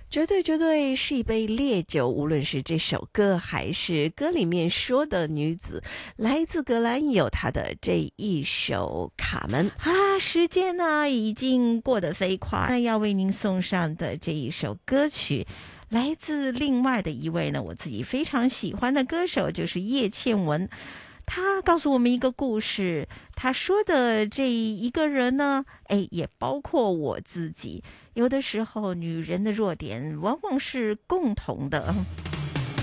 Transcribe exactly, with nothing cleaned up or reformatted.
绝对绝对是一杯烈酒，无论是这首歌还是歌里面说的女子，来自格兰有她的这一首《卡门》 啊，时间呢已经过得飞快，那要为您送上的这一首歌曲，来自另外的一位呢，我自己非常喜欢的歌手，就是叶倩文。他告诉我们一个故事，他说的这一个人呢，哎，也包括我自己。有的时候，女人的弱点往往是共同的。